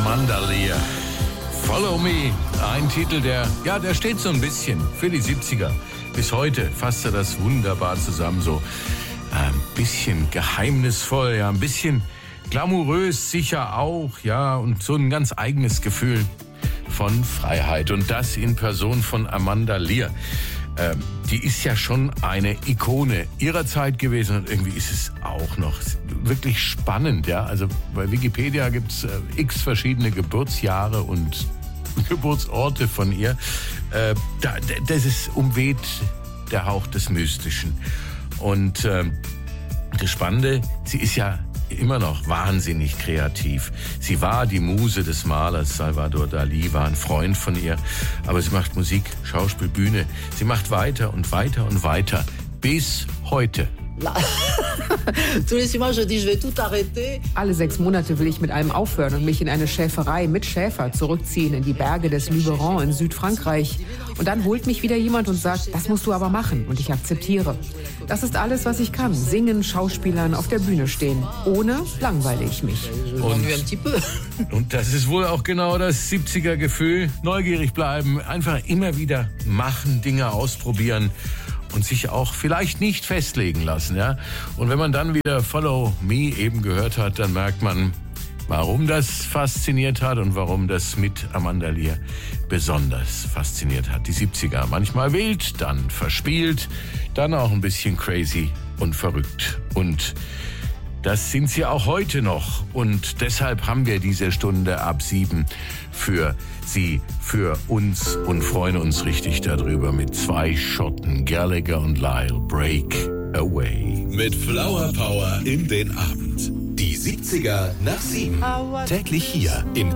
Amanda Lear. Follow Me, ein Titel, der steht so ein bisschen für die 70er. Bis heute fasst er das wunderbar zusammen, so ein bisschen geheimnisvoll, ja, ein bisschen glamourös sicher auch, ja, und so ein ganz eigenes Gefühl von Freiheit. Und das in Person von Amanda Lear. Die ist ja schon eine Ikone ihrer Zeit gewesen und irgendwie ist es auch noch wirklich spannend, ja. Also bei Wikipedia gibt's x verschiedene Geburtsjahre und Geburtsorte von ihr. Das ist umweht der Hauch des Mystischen. Und das Spannende, sie ist ja immer noch wahnsinnig kreativ. Sie war die Muse des Malers, Salvador Dalí war ein Freund von ihr, aber sie macht Musik, Schauspiel, Bühne. Sie macht weiter und weiter und weiter bis heute. Alle 6 Monate will ich mit allem aufhören und mich in eine Schäferei mit Schäfer zurückziehen in die Berge des Luberon in Südfrankreich. Und dann holt mich wieder jemand und sagt, das musst du aber machen. Und ich akzeptiere. Das ist alles, was ich kann. Singen, Schauspielern, auf der Bühne stehen. Ohne langweile ich mich. Und das ist wohl auch genau das 70er-Gefühl. Neugierig bleiben, einfach immer wieder machen, Dinge ausprobieren. Und sich auch vielleicht nicht festlegen lassen, ja. Und wenn man dann wieder Follow Me eben gehört hat, dann merkt man, warum das fasziniert hat und warum das mit Amanda Lear besonders fasziniert hat. Die 70er, manchmal wild, dann verspielt, dann auch ein bisschen crazy und verrückt. Und das sind sie auch heute noch. Und deshalb haben wir diese Stunde ab 7 für Sie, für uns und freuen uns richtig darüber mit 2 Schotten, Gallagher und Lyle, Break Away. Mit Flower Power in den Abend. Die 70er nach 7. Täglich hier im